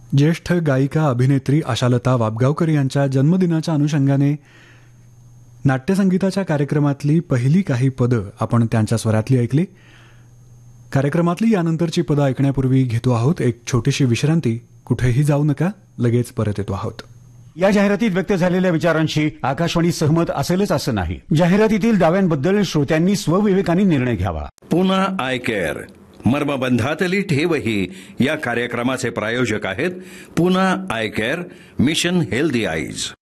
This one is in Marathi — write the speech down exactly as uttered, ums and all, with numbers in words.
ज्येष्ठ गायिका अभिनेत्री आशालता वाबगावकर यांच्या जन्मदिनाच्या अनुषंगाने नाट्यसंगीताच्या कार्यक्रमातली पहिली काही पदं आपण त्यांच्या स्वरातली ऐकली. कार्यक्रमातली यानंतरची पदं ऐकण्यापूर्वी घेतो आहोत एक छोटीशी विश्रांती. कुठेही जाऊ नका, लगेच परत येतो आहोत. या जाहिरातीत व्यक्त झालेल्या विचारांशी आकाशवाणी सहमत असेलच असं नाही. जाहिरातीतील दाव्यांबद्दल श्रोत्यांनी स्वविवेकाने निर्णय घ्यावा. पुन्हा आय केअर मर्मबंधातली ठेवही या कार्यक्रमाचे प्रायोजक आहेत. पुन्हा I care, mission healthy eyes.